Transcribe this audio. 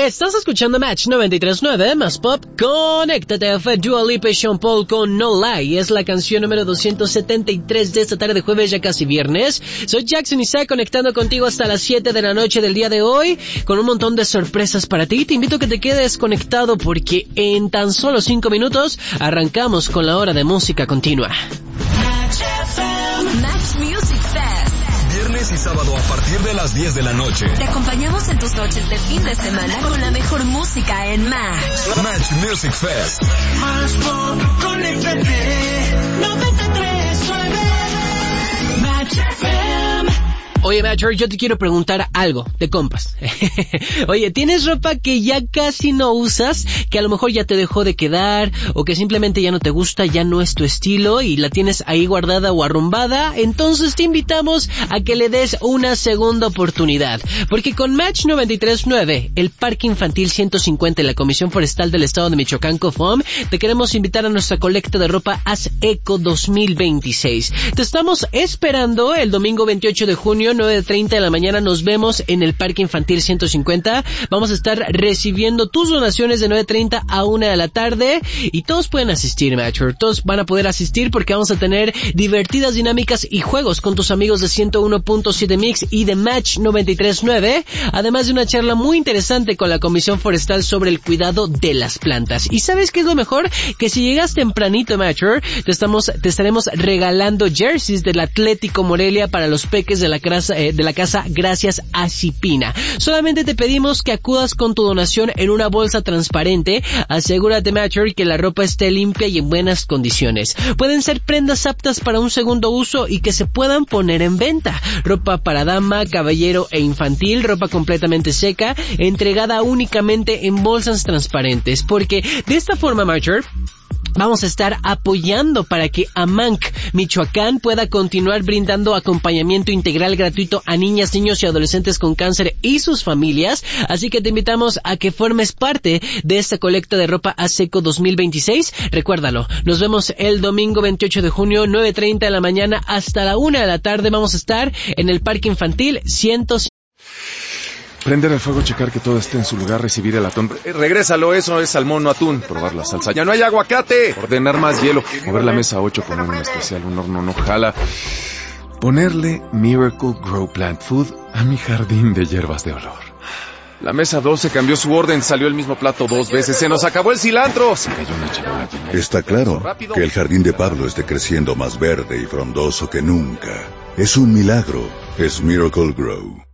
Estás escuchando Match 93.9, más pop. Conéctate, fue Dua Lipa y Sean Paul con No Lie. Es la canción número 273 de esta tarde de jueves, ya casi viernes. Soy Jackson Isaac, conectando contigo hasta las 7 de la noche del día de hoy, con un montón de sorpresas para ti. Te invito a que te quedes conectado porque en tan solo 5 minutos arrancamos con la hora de música continua. Match Music Fest. Viernes y sábado a partir de las 10 de la noche. Te acompañamos en tus noches de fin de semana con la mejor música en Match. Match Music Fest. Más pop, conéctate, 93.9 Match FM. Oye, Matcher, yo te quiero preguntar algo de compas. Oye, ¿tienes ropa que ya casi no usas, que a lo mejor ya te dejó de quedar, o que simplemente ya no te gusta, ya no es tu estilo, y la tienes ahí guardada o arrumbada? Entonces te invitamos a que le des una segunda oportunidad, porque con Match 93.9, el Parque Infantil 150 y la Comisión Forestal del Estado de Michoacán, COFOM, te queremos invitar a nuestra colecta de ropa Haz Eco 2026. Te estamos esperando el domingo 28 de junio, 9:30 de la mañana. Nos vemos en el Parque Infantil 150. Vamos a estar recibiendo tus donaciones de 9:30 a 1 de la tarde y todos pueden asistir, Matcher. Todos van a poder asistir porque vamos a tener divertidas dinámicas y juegos con tus amigos de 101.7 Mix y de Match 93.9, además de una charla muy interesante con la Comisión Forestal sobre el cuidado de las plantas. ¿Y sabes qué es lo mejor? Que si llegas tempranito, Matcher, te estaremos regalando jerseys del Atlético Morelia para los peques de la casa gracias a Cipina. Solamente te pedimos que acudas con tu donación en una bolsa transparente. Asegúrate, Matcher, que la ropa esté limpia y en buenas condiciones. Pueden ser prendas aptas para un segundo uso y que se puedan poner en venta. Ropa para dama, caballero e infantil, ropa completamente seca, entregada únicamente en bolsas transparentes. Porque de esta forma, Matcher, vamos a estar apoyando para que Amanc, Michoacán, pueda continuar brindando acompañamiento integral gratuito a niñas, niños y adolescentes con cáncer y sus familias. Así que te invitamos a que formes parte de esta colecta de ropa Haz Eco 2026. Recuérdalo, nos vemos el domingo 28 de junio, 9:30 de la mañana hasta la 1 de la tarde. Vamos a estar en el Parque Infantil 150. Prender el fuego, checar que todo esté en su lugar, recibir el atún. Regrésalo, eso es salmón, no atún. Probar la salsa. ¡Ya no hay aguacate! Ordenar más hielo. Mover la mesa 8, poner un especial, un horno no jala. Ponerle Miracle Grow Plant Food a mi jardín de hierbas de olor. La mesa 12 cambió su orden, salió el mismo plato 2 veces. ¡Se nos acabó el cilantro! Se cayó una charola. Está claro que el jardín de Pablo esté creciendo más verde y frondoso que nunca. Es un milagro. Es Miracle Grow.